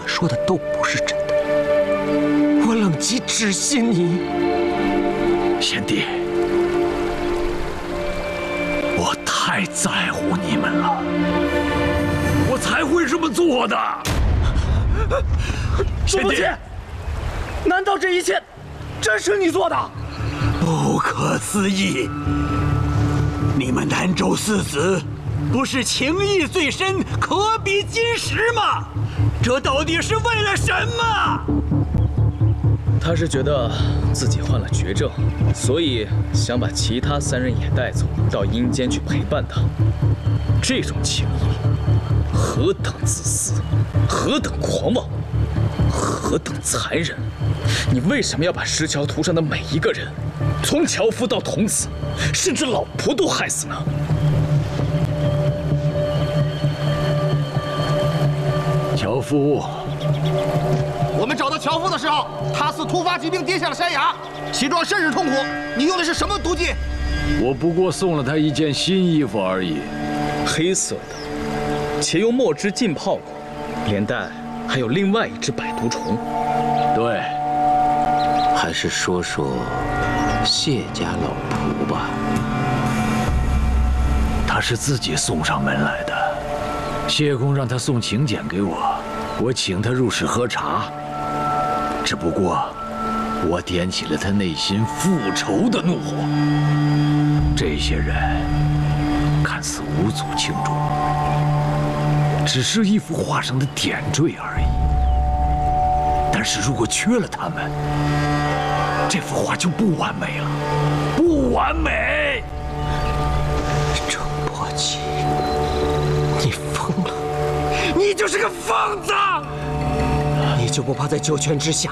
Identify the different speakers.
Speaker 1: 们说的都不是真的。我冷极只信你，
Speaker 2: 贤弟，我太在乎你们了，我才会这么做的。
Speaker 1: 贤弟，难道这一切真是你做的？
Speaker 2: 不可思议！你们南州四子不是情义最深，可比金石吗？这到底是为了什么？
Speaker 3: 他是觉得自己患了绝症，所以想把其他3人也带走，到阴间去陪伴他。这种情谊，何等自私，何等狂妄，何等残忍！你为什么要把石桥图上的每一个人，从樵夫到童子，甚至老婆都害死呢？
Speaker 2: 樵夫，
Speaker 4: 我们找到樵夫的时候，他似突发疾病跌下了山崖，其状甚是痛苦。你用的是什么毒剂？
Speaker 2: 我不过送了他一件新衣服而已。
Speaker 3: 黑色的，且用墨汁浸泡过，连带还有另外一只百毒虫。
Speaker 2: 对，
Speaker 1: 还是说说谢家老仆吧。
Speaker 2: 他是自己送上门来的。谢公让他送请柬给我，我请他入室喝茶。只不过，我点起了他内心复仇的怒火。这些人看似无足轻重，只是一幅画上的点缀而已。但是如果缺了他们，这幅画就不完美了，不完美。
Speaker 1: 郑伯奇，你疯了！
Speaker 2: 你就是个疯子！
Speaker 1: 你就不怕在九泉之下